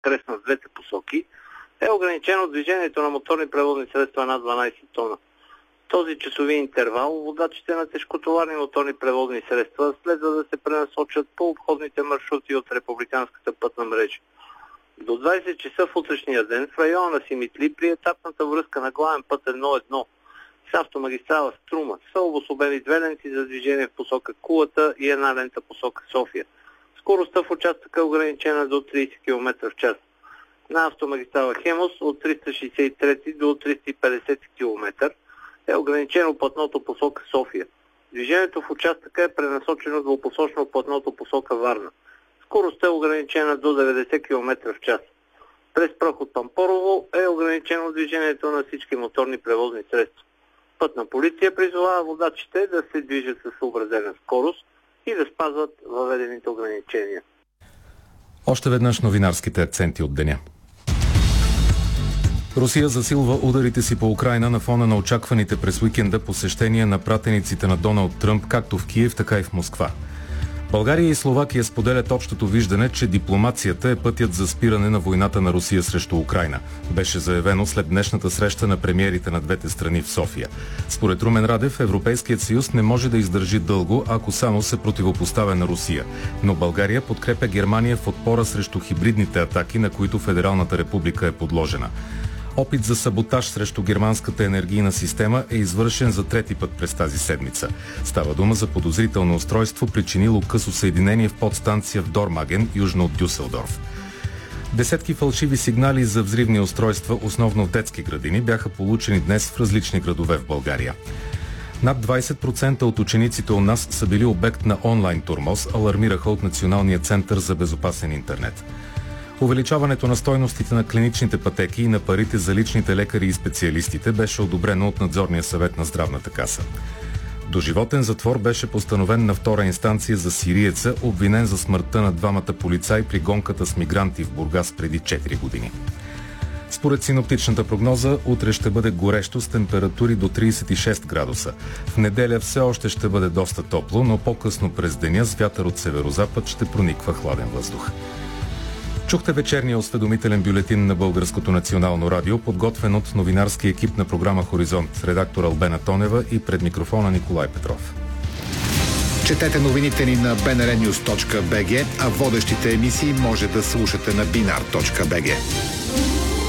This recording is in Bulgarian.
креснат в двете посоки, е ограничено движението на моторни превозни средства над 12 тона. В този часови интервал водачите на тежкотоварни моторни превозни средства следва да се пренасочат по обходните маршрути от републиканската пътна мрежа. До 20 часа в утрешния ден в района на Симитли при етапната връзка на главен път 1-1 с автомагистрала Струма са обособени две ленти за движение в посока Кулата и една лента посока София. Скоростта в участъка е ограничена до 30 км в час. На автомагистрала Хемос от 363 до 350 км е ограничено платното посока София. Движението в участъка е пренасочено двупосочно платното посока Варна. Скоростта е ограничена до 90 км в час. През проход Пампорово е ограничено движението на всички моторни превозни средства. Пътна полиция призовава водачите да се движат със съобразена скорост и да спазват въведените ограничения. Още веднъж новинарските акценти от деня. Русия засилва ударите си по Украйна на фона на очакваните през уикенда посещения на пратениците на Доналд Тръмп както в Киев, така и в Москва. България и Словакия споделят общото виждане, че дипломацията е пътят за спиране на войната на Русия срещу Украйна. Беше заявено след днешната среща на премиерите на двете страни в София. Според Румен Радев, Европейският съюз не може да издържи дълго, ако само се противопоставя на Русия. Но България подкрепя Германия в отпора срещу хибридните атаки, на които Федералната република е подложена. Опит за саботаж срещу германската енергийна система е извършен за трети път през тази седмица. Става дума за подозрително устройство, причинило късо съединение в подстанция в Дормаген, южно от Дюселдорф. Десетки фалшиви сигнали за взривни устройства, основно в детски градини, бяха получени днес в различни градове в България. Над 20% от учениците у нас са били обект на онлайн тормоз, алармираха от Националния център за безопасен интернет. Увеличаването на стойностите на клиничните пътеки и на парите за личните лекари и специалистите беше одобрено от Надзорния съвет на Здравната каса. Доживотен затвор беше постановен на втора инстанция за сириеца, обвинен за смъртта на двамата полицаи при гонката с мигранти в Бургас преди 4 години. Според синоптичната прогноза, утре ще бъде горещо с температури до 36 градуса. В неделя все още ще бъде доста топло, но по-късно през деня с вятър от северозапад ще прониква хладен въздух. Чухте вечерния осведомителен бюлетин на Българското национално радио, подготвен от новинарски екип на програма Хоризонт, редактор Албена Тонева и пред микрофона Николай Петров. Четете новините ни на bnrnews.bg, а водещите емисии може да слушате на binar.bg.